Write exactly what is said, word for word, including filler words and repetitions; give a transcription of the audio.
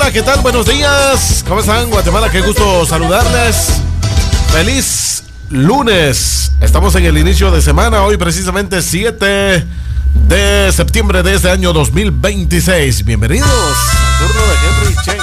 Hola, ¿qué tal? Buenos días. ¿Cómo están, Guatemala? Qué gusto saludarles. Feliz lunes. Estamos en el inicio de semana. Hoy precisamente siete de septiembre de este año dos mil veintiséis. Bienvenidos al turno de Henry Chen.